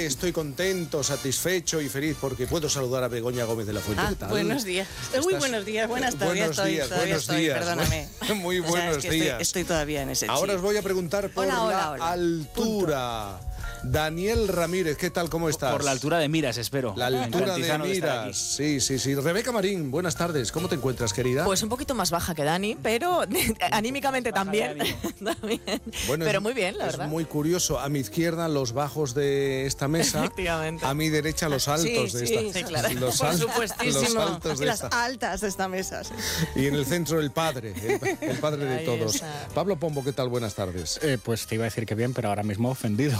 qué estoy contento, satisfecho y feliz porque puedo saludar a Begoña Gómez de la Fuente. ¿Qué tal? Buenos días. Muy buenos días, buenas tardes. Buenos días. Perdóname. Muy buenos días. Estoy todavía en ese chip. Ahora os voy a preguntar por la altura. Daniel Ramírez, ¿qué tal? ¿Cómo estás? Por la altura de miras, espero. La altura de miras. Sí. Rebeca Marín, buenas tardes. ¿Cómo te encuentras, querida? Pues un poquito más baja que Dani, pero anímicamente también. Bueno, pero muy bien, la verdad. Es muy curioso. A mi izquierda los bajos de esta mesa. Efectivamente. A mi derecha los altos de esta. Sí, claro. Por supuestísimo. Los altos de las altas de esta mesa. Sí. Y en el centro el padre, el padre de Ahí todos. está. Pablo Pombo, ¿qué tal? Buenas tardes. Pues te iba a decir que bien, pero ahora mismo ofendido.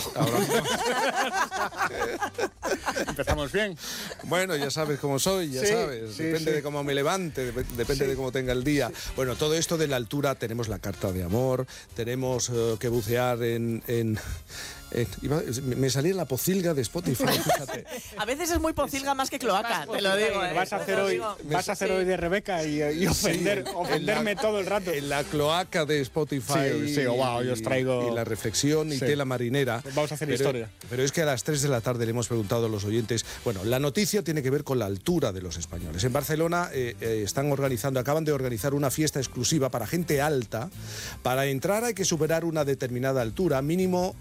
Empezamos bien. Bueno, ya sabes cómo soy, ya sabes. Depende de cómo me levante, depende de cómo tenga el día. Bueno, todo esto de la altura, tenemos la carta de amor, tenemos que bucear me salía la pocilga de Spotify, fíjate. A veces es muy pocilga más que cloaca, te lo digo. Vas a hacer hoy de Rebeca y ofenderme todo el rato. En la cloaca de Spotify. Wow, yo os traigo... Y la reflexión y tela marinera. Vamos a hacer historia. Pero es que a las 3 de la tarde le hemos preguntado a los oyentes. Bueno, la noticia tiene que ver con la altura de los españoles. En Barcelona acaban de organizar una fiesta exclusiva para gente alta. Para entrar hay que superar una determinada altura, mínimo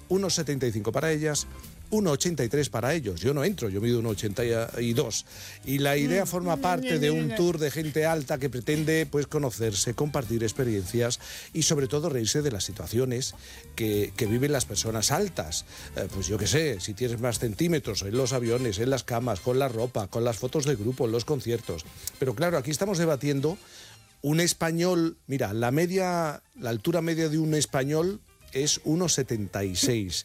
1,75 para ellas, 1,83 para ellos. Yo no entro, yo mido 1,82. Y la idea forma parte de un tour de gente alta que pretende pues conocerse, compartir experiencias y sobre todo reírse de las situaciones que viven las personas altas. Pues yo qué sé, si tienes más centímetros en los aviones, en las camas, con la ropa, con las fotos de grupo, en los conciertos. Pero claro, aquí estamos debatiendo un español, mira, la altura media de un español es 1,76.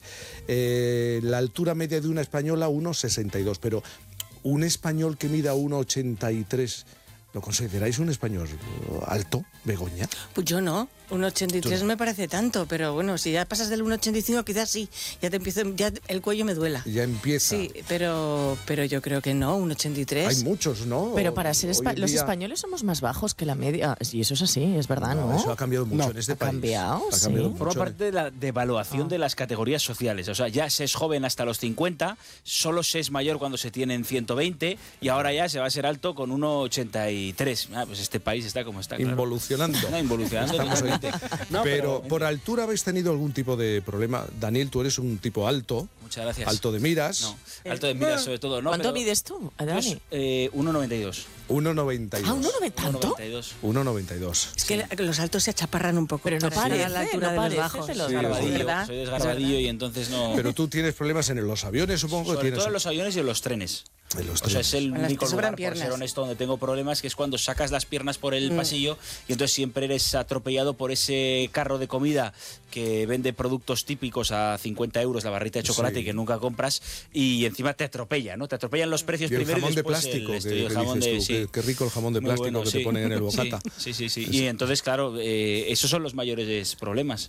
La altura media de una española 1,62. Pero un español que mida 1,83, ¿lo consideráis un español alto, Begoña? Pues yo no. 1,83 me parece tanto, pero bueno, si ya pasas del 1,85 quizás sí, ya el cuello me duela. Ya empieza. Sí, pero yo creo que no, 1,83. Hay muchos, ¿no? Pero para ser los españoles somos más bajos que la media. Y eso es así, es verdad, ¿no? Eso ha cambiado mucho en este país. Cambiado, Forma parte de la devaluación de las categorías sociales. O sea, ya se es joven hasta los 50, solo se es mayor cuando se tienen 120 y ahora ya se va a ser alto con 1,83. Pues este país está como está, claro. Involucionando. No, involucionando. Pero por altura habéis tenido algún tipo de problema. Daniel, tú eres un tipo alto. Muchas gracias. Alto de miras. No, alto de miras sobre todo, ¿no? ¿Cuánto mides tú, Dani? 1,92. 1,92. ¿Ah, 1,90 tanto? 1,92. Es que los altos se achaparran un poco. Pero no parece, a la altura de los bajos. Soy desgarbadillo y entonces no... Pero tú tienes problemas en los aviones, supongo. Sobre todo en los aviones y en los trenes. O sea, es el único lugar, por ser honesto, donde tengo problemas, que es cuando sacas las piernas por el pasillo y entonces siempre eres atropellado por ese carro de comida que vende productos típicos a 50 euros la barrita de chocolate que nunca compras y encima te atropella, ¿no? Te atropellan los precios y el primero jamón y después de plástico, el jamón de sí. Qué rico el jamón de plástico bueno, que te ponen en el bocata. Sí. Y entonces, claro, esos son los mayores problemas.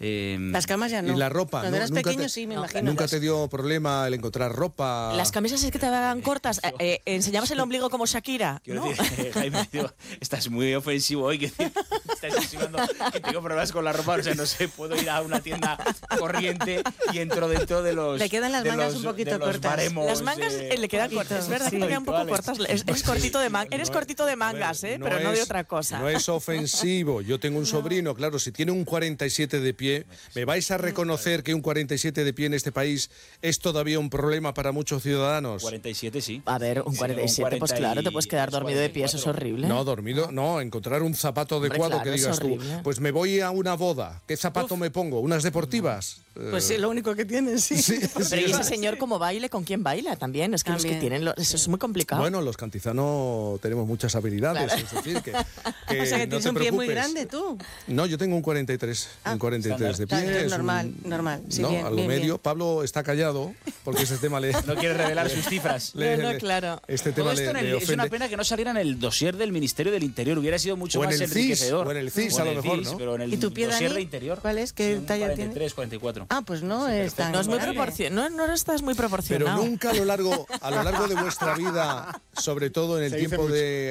Las camas ya no. Y la ropa. Cuando eras pequeño sí, me imagino. ¿Nunca te dio problema el encontrar ropa? Las camisas es que te hagan cortas. Enseñabas el ombligo como Shakira, Quiero ¿no? decir, Jaime, estás muy ofensivo hoy. Estás insinuando que tengo problemas con la ropa. O sea, no sé, puedo ir a una tienda corriente y entro dentro de los... Le quedan las mangas un poquito cortas. Baremos, las mangas le quedan cortas. Es verdad que le quedan un poco cortas. Es cortito de mangas. Eres cortito de mangas, pero no de otra cosa. No es ofensivo. Yo tengo un sobrino, claro, si tiene un 47 de pie, ¿me vais a reconocer que un 47 de pie en este país es todavía un problema para muchos ciudadanos? 47 sí. A ver, un 47, pues claro, te puedes quedar dormido de pie, eso es horrible. No, dormido, no, encontrar un zapato adecuado. Claro, que digas tú, pues me voy a una boda, ¿qué zapato me pongo? ¿Unas deportivas? Pues sí, lo único que tienen, sí. Pero ¿y ese señor cómo baile? ¿Con quién baila también? Es que los que tienen, eso es muy complicado. Bueno, los cantizanos tenemos muchas habilidades, claro. Es decir, que o sea, que no tienes un pie muy grande, tú. No, yo tengo un 43, un 43 de pie. Normal. Sí, no, bien, algo bien, medio. bien. Pablo está callado porque ese tema le... No quiere revelar sus cifras. Claro. Este tema todo esto le es una pena que no saliera en el dossier del Ministerio del Interior. Hubiera sido mucho más enriquecedor. O en el CIS, a lo mejor, ¿no? Pero en el ¿Y tu pie, dossier Dani? de Interior. ¿Cuál es? ¿Qué talla 43, tienes? 44. Ah, pues no es tan... No es muy proporcionado. No estás muy proporcionado. Pero nunca a lo largo de vuestra vida, sobre todo en el tiempo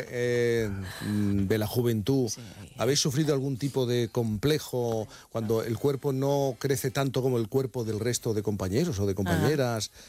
de la juventud, ¿habéis sufrido algún tipo de complejo cuando el cuerpo no crece tanto como el cuerpo del resto de compañeros o de compañeras?